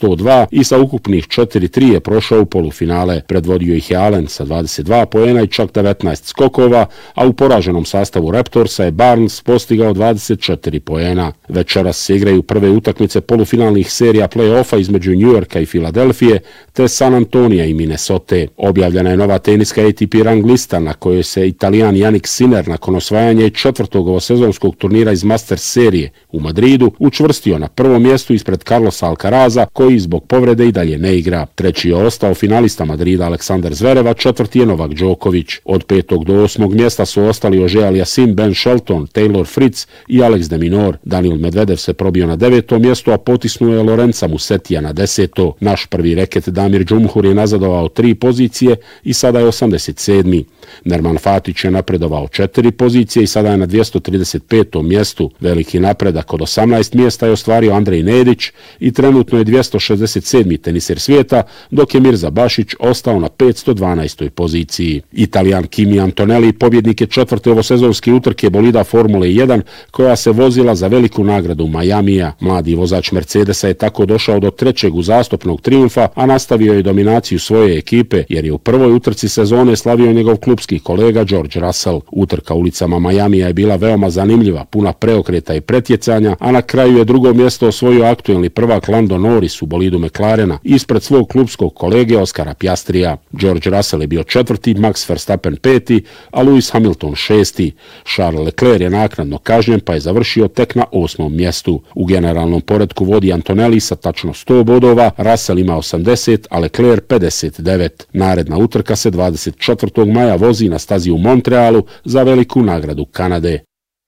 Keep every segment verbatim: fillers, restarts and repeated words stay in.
sto dva i sa ukupnih četiri tri je prošao u polufinale. Predvodio ih je Allen sa dvadeset dva poena i čak devetnaest skokova, a u poraženom sastavu Raptorsa je Barnes postigao dvadeset četiri poena. Večeras se igraju prve utakmice polufinalnih serija play-offa između New Yorka i Filadelfije te San Antonija i Minnesota. Objavljena je nova teniska A T P rang lista na kojoj se Italijan Jannik Sinner nakon osvajanja četvrtog ovosezonskog turnira iz Masters serije u Madridu učvrstio na prvom mjestu ispred Carlosa Alcaraza, koji zbog povrede i dalje ne igra. Treći je ostao finalista Madrida Aleksandar Zverev, a četvrti je Novak Đoković. Od petog do osmog mjesta su ostali Ožej Aliasim, Ben Shelton, Taylor Fritz i Alex de Minaur. Daniil Medvedev se probio na deveto mjesto, a potisnuo je Lorenza Musetija na deseto. Naš prvi reket Damir Džumhur je nazadovao tri pozicije i sada je osamdeset sedmi. Nerman Fatić je napredovao četiri pozicije i sada je na dvjesto trideset petom mjestu. Veliki napredak od osamnaest mjesta je ostvario Andrej Nedić i trenutno je dvjesto šezdeset sedmi teniser svijeta, dok je Mirza Bašić ostao na petsto dvanaestoj poziciji. Italijan Kimi Antonelli pobjednik je četvrte ovosezonske utrke bolida Formule jedan koja se vozila za veliku nagradu Majamija. Mladi vozač Mercedesa je tako došao do trećeg uzastopnog trijumfa, a nastavio je dominaciju svoje ekipe jer je u prvoj utrci sezone slavio njegov klubski kolega George Russell. Utrka ulicama Majamija je bila veoma zanimljiva, puna preokreta i pretjecanja, a na kraju je drugo mjesto osvojio aktuelni prvak Lando Norris u bolidu McLarena ispred svog klubskog kolege Oskara Piastrija. George Russell je bio četvrti, Max Verstappen peti, a Lewis Hamilton šesti. Charles Leclerc je naknadno kažnjen pa je završio tek na osmom mjestu. U generalnom poretku vodi Antonelli sa tačno sto bodova, Russell ima osamdeset, a Leclerc pedeset devet. Naredna utrka se dvadeset četvrtog maja vozi na stazi u Montrealu za veliku nagradu Kanade.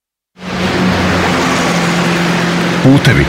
Putevi.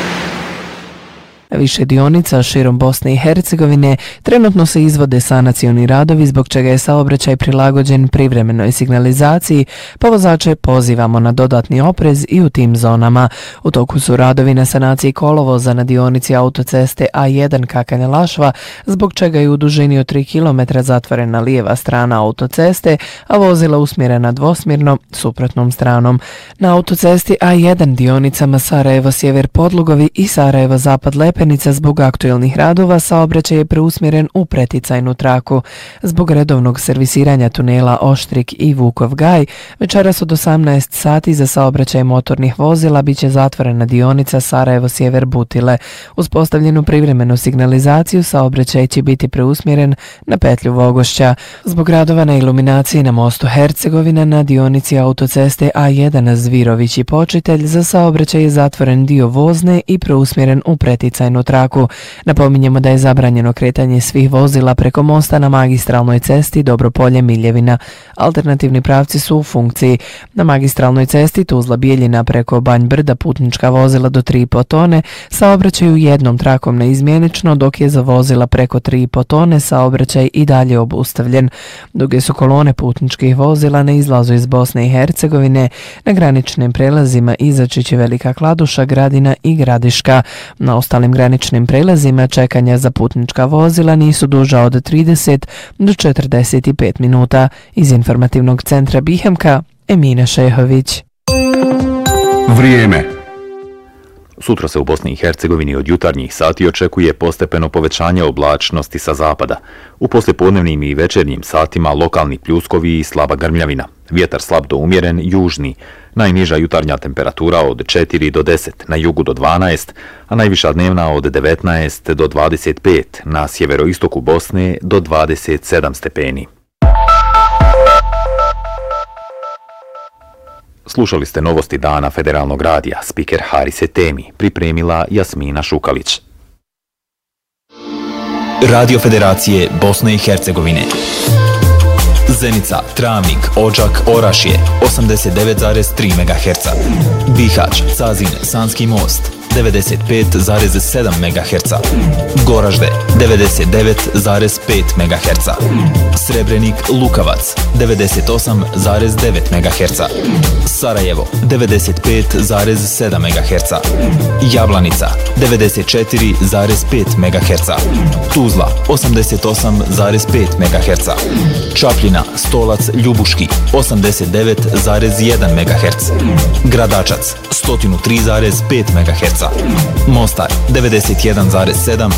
Više dionica širom Bosne i Hercegovine trenutno se izvode sanacioni radovi, zbog čega je saobraćaj prilagođen privremenoj signalizaciji, pa vozače pozivamo na dodatni oprez i u tim zonama. U toku su radovi na sanaciji kolovoza na dionici autoceste A jedan Kakane-Lašva, zbog čega je u dužini od tri kilometra zatvorena lijeva strana autoceste, a vozila usmjerena dvosmjerno suprotnom stranom. Na autocesti A jedan dionicama Sarajevo-Sjever Podlugovi i Sarajevo-Zapad Lepe zbog aktuelnih radova saobraćaj je preusmjeren u preticajnu traku. Zbog redovnog servisiranja tunela Oštrik i Vukov Gaj, večeras od osamnaest sati za saobraćaj motornih vozila biće zatvorena dionica Sarajevo-Sjever Butile. Uz postavljenu privremenu signalizaciju saobraćaj će biti preusmjeren na petlju Vogošća. Zbog radova na iluminaciji na mostu Hercegovina na dionici autoceste A jedan Zvirović i Počitelj za saobraćaj je zatvoren dio vozne i preusmjeren u preticajnu traku. Napominjemo da je zabranjeno kretanje svih vozila preko mosta na magistralnoj cesti Dobropolje-Miljevina. Alternativni pravci su u funkciji. Na magistralnoj cesti Tuzla-Bijeljina preko Banj Brda putnička vozila do tri i po tone saobraćaju jednom trakom neizmjenično, dok je za vozila preko tri i po tone saobraćaj i dalje obustavljen. Duge su kolone putničkih vozila na izlazu iz Bosne i Hercegovine na graničnim prelazima Izačić, Velika Kladuša, Gradina i Gradiška. Na ostalim graničnim prelazima čekanja za putnička vozila nisu duža od trideset do četrdeset pet minuta. Iz informativnog centra Bihemka, Emina Šehović. Vrijeme. Sutra se u Bosni i Hercegovini od jutarnjih sati očekuje postepeno povećanje oblačnosti sa zapada. U poslijepodnevnim i večernjim satima lokalni pljuskovi i slaba grmljavina. Vjetar slab do umjeren, južni. Najniža jutarnja temperatura od četiri do deset, na jugu do dvanaest, a najviša dnevna od devetnaest do dvadeset pet, na sjeveroistoku Bosne do dvadeset sedam stepeni. Slušali ste novosti dana Federalnog radija, spiker Harise Temi, pripremila Jasmina Šukalić. Radio Federacije Bosne i Hercegovine. Zenica, Travnik, Odžak, Orašje, osamdeset devet zarez tri megaherca. Bihać, Cazin, Sanski most, devedeset pet zarez sedam megaherca. Goražde, devedeset devet zarez pet megaherca. Srebrenik, Lukavac, devedeset osam zarez devet megaherca. Sarajevo, devedeset pet zarez sedam megaherca. Jablanica, devedeset četiri zarez pet megaherca. Tuzla, osamdeset osam zarez pet megaherca. Čapljina, Stolac, Ljubuški, osamdeset devet zarez jedan megaherc. Gradačac, sto tri zarez pet megaherca. Mostar, devedeset jedan zarez sedam